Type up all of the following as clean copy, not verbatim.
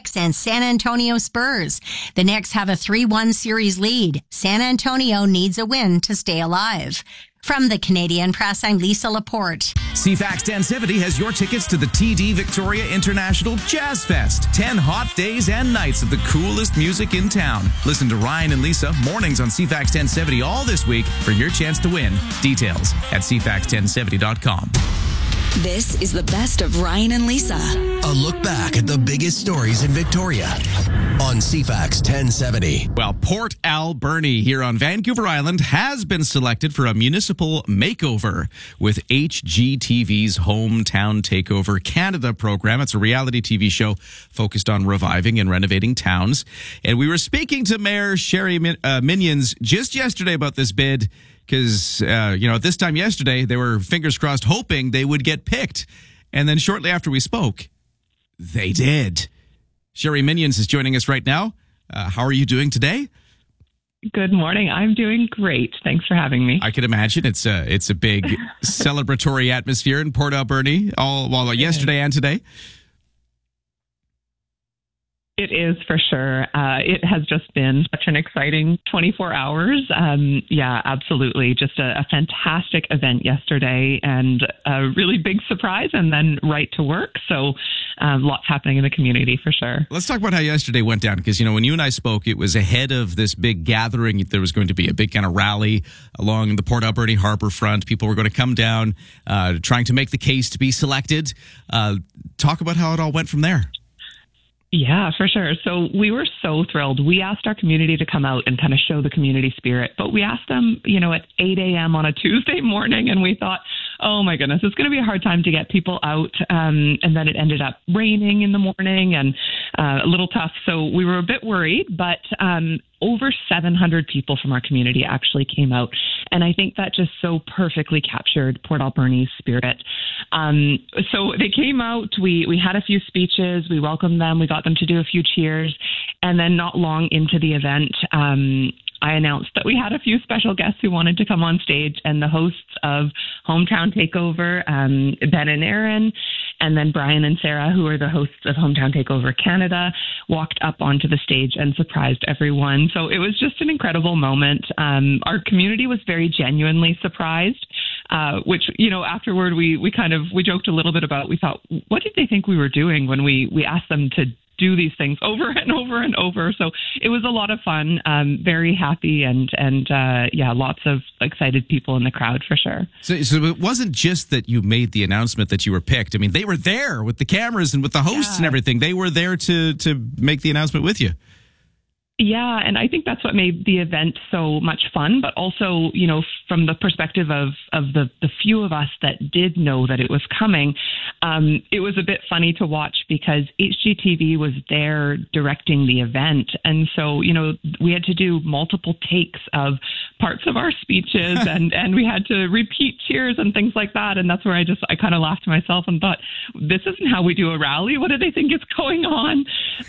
Canucks and San Antonio Spurs. The Knicks have a 3-1 series lead. San Antonio needs a win to stay alive. From the Canadian Press, I'm Lisa Laporte. CFAX 1070 has your tickets to the TD Victoria International Jazz Fest. 10 hot days and nights of the coolest music in town. Listen to Ryan and Lisa mornings on CFAX 1070 all this week for your chance to win. Details at CFAX1070.com. This is the best of Ryan and Lisa. A look back at the biggest stories in Victoria on CFAX 1070. Well, Port Alberni here on Vancouver Island has been selected for a municipal makeover with HGTV's Hometown Takeover Canada program. It's a reality TV show focused on reviving and renovating towns. And we were speaking to Mayor Sherry Minions just yesterday about this bid because, at this time yesterday, they were fingers crossed hoping they would get picked. And then shortly after we spoke, they did. Sherry Minions is joining us right now. How are you doing today? Good morning. I'm doing great. Thanks for having me. I can imagine it's a big celebratory atmosphere in Port Alberni, yesterday and today. It is for sure. It has just been such an exciting 24 hours. Yeah, absolutely. Just a fantastic event yesterday and a really big surprise and then right to work. So lots happening in the community for sure. Let's talk about how yesterday went down because, when you and I spoke, it was ahead of this big gathering. There was going to be a big kind of rally along the Port Alberni harbor front. People were going to come down trying to make the case to be selected. Talk about how it all went from there. Yeah, for sure. So we were so thrilled. We asked our community to come out and kind of show the community spirit, but we asked them, at 8 a.m. on a Tuesday morning, and we thought, oh my goodness, it's going to be a hard time to get people out. And then it ended up raining in the morning and a little tough. So we were a bit worried, but over 700 people from our community actually came out. And I think that just so perfectly captured Port Alberni's spirit. So they came out, we had a few speeches, we welcomed them, we got them to do a few cheers. And then not long into the event, I announced that we had a few special guests who wanted to come on stage, and the hosts of Hometown Takeover, Ben and Aaron, and then Brian and Sarah, who are the hosts of Hometown Takeover Canada, walked up onto the stage and surprised everyone. So it was just an incredible moment. Our community was very genuinely surprised, which, afterward we joked a little bit about, we thought, what did they think we were doing when we asked them to do these things over and over and over. So it was a lot of fun, very happy and lots of excited people in the crowd for sure. So it wasn't just that you made the announcement that you were picked. I mean, they were there with the cameras and with the hosts and everything. They were there to make the announcement with you. Yeah, and I think that's what made the event so much fun, but also, from the perspective of the few of us that did know that it was coming, it was a bit funny to watch because HGTV was there directing the event. And so, we had to do multiple takes of parts of our speeches and we had to repeat cheers and things like that. And that's where I kind of laughed to myself and thought, this isn't how we do a rally. What do they think is going on?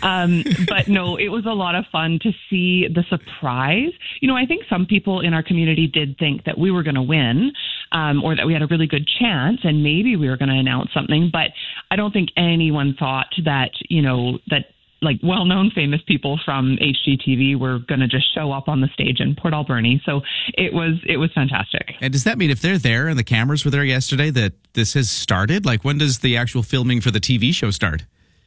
But no, it was a lot of fun to see the surprise. I think some people in our community did think that we were going to win, or that we had a really good chance and maybe we were going to announce something. But I don't think anyone thought that, that like well-known famous people from HGTV were going to just show up on the stage in Port Alberni. So it was fantastic. And does that mean if they're there and the cameras were there yesterday that this has started? Like, when does the actual filming for the TV show start?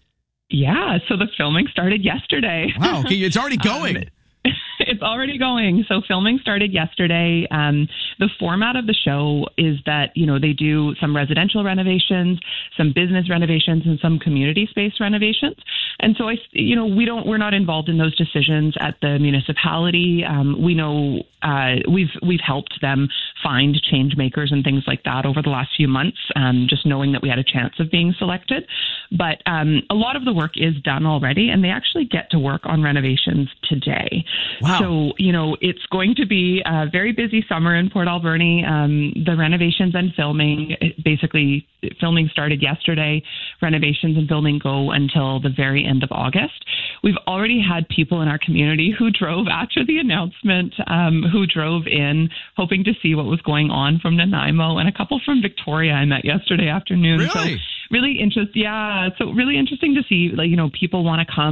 Yeah, so the filming started yesterday. Wow, okay, it's already going. It's already going. So filming started yesterday. The format of the show is that, they do some residential renovations, some business renovations, and some community space renovations. And so, we're not involved in those decisions at the municipality. We know we've helped them find change makers and things like that over the last few months, just knowing that we had a chance of being selected. But a lot of the work is done already, and they actually get to work on renovations today. Wow. So, it's going to be a very busy summer in Port Alberni. The renovations and filming, basically filming started yesterday. Renovations and filming go until the very end of August. We've already had people in our community who drove after the announcement, who drove in hoping to see what was going on from Nanaimo, and a couple from Victoria I met yesterday afternoon. Really? So really interesting to see, people want to come